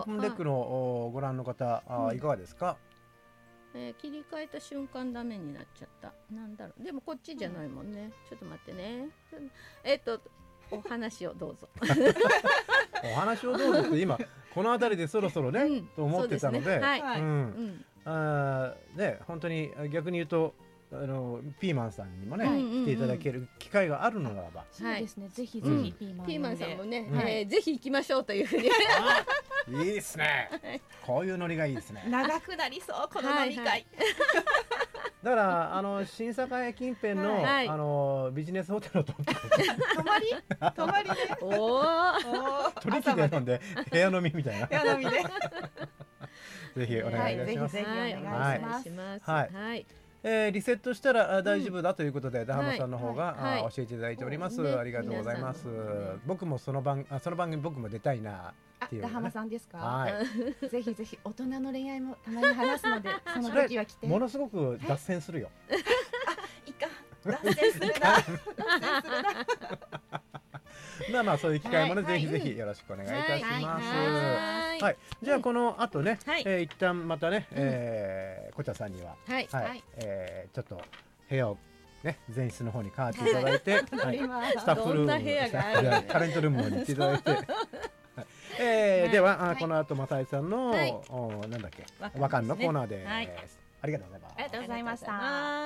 オープンレックのご覧の方、いかがですか？ 切り替えた瞬間ダメになっちゃった。なんだろう。でもこっちじゃないもんね。ちょっと待ってね。お話をどうぞ。 お話をどうぞって今この辺りでそろそろね、と思ってたので、本当に逆に言うとピーマンさんにもね、来ていただける機会があるのならば、 そうですね、ぜひぜひピーマンさんもね、ぜひ行きましょうというふうに。 いいですね。こういうノリがいいですね。 長くなりそうこの飲み会。 だから新栄近辺のビジネスホテルを泊まりね。 取引で飲んで部屋飲みみたいな。 部屋飲みで。 ぜひお願いいたします。 ぜひお願いします。 はい。 リセットしたら大丈夫だということで、ダハマさんの方が教えていただいております。ありがとうございます。僕もその番組僕も出たいなっていう。 ダハマさんですか？ぜひぜひ大人の恋愛もたまに話すので、その時は来て。 ものすごく脱線するよ。 いいか、脱線するな。 まあそういう機会もね、ぜひぜひよろしくお願いいたします。はい、じゃあこの後ね、一旦またね、こちゃさんにはちょっと部屋をね、前室の方に変わっていただいて、スタッフルーム、タレントルームに行っていただいて、ではこの後マサイさんのなんだっけ、和漢のコーナーです。ありがとうございます。 ありがとうございました。